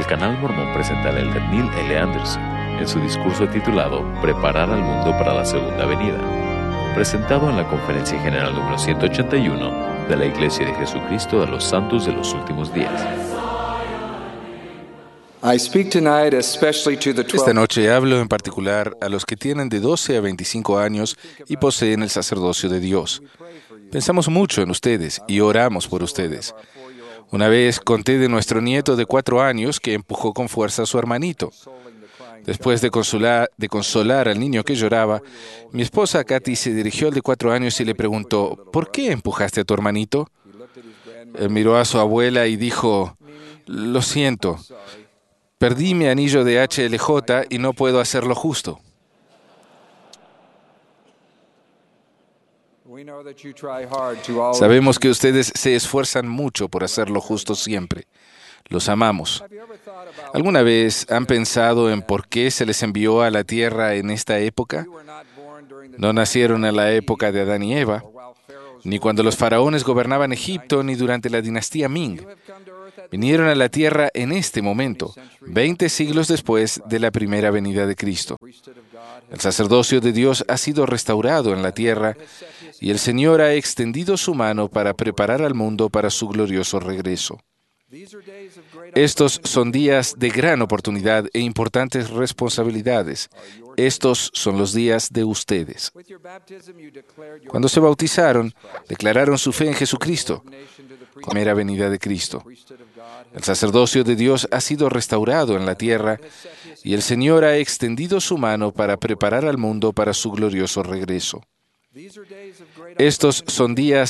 Canal Mormón presenta al elder Neil L. Anderson en su discurso titulado Preparar al mundo para la segunda venida, presentado en la Conferencia General número 181 de la Iglesia de Jesucristo de los Santos de los Últimos Días. Esta noche hablo en particular a los que tienen de 12 a 25 años y poseen el sacerdocio de Dios. Pensamos mucho en ustedes y oramos por ustedes. Una vez conté de nuestro nieto de 4 años que empujó con fuerza a su hermanito. Después de consolar al niño que lloraba, mi esposa Kathy se dirigió al de 4 años y le preguntó, ¿por qué empujaste a tu hermanito? Él miró a su abuela y dijo, lo siento, perdí mi anillo de HLJ y no puedo hacerlo justo. Sabemos que ustedes se esfuerzan mucho por hacerlo justo siempre. Los amamos. ¿Alguna vez han pensado en por qué se les envió a la tierra en esta época? No nacieron en la época de Adán y Eva, ni cuando los faraones gobernaban Egipto, ni durante la dinastía Ming. Vinieron a la tierra en este momento, 20 siglos después de la primera venida de Cristo. El sacerdocio de Dios ha sido restaurado en la tierra y el Señor ha extendido su mano para preparar al mundo para su glorioso regreso. Estos son días de gran oportunidad e importantes responsabilidades. Estos son los días de ustedes. Cuando se bautizaron, declararon su fe en Jesucristo, primera venida de Cristo. El sacerdocio de Dios ha sido restaurado en la tierra y el Señor ha extendido su mano para preparar al mundo para su glorioso regreso. Estos son días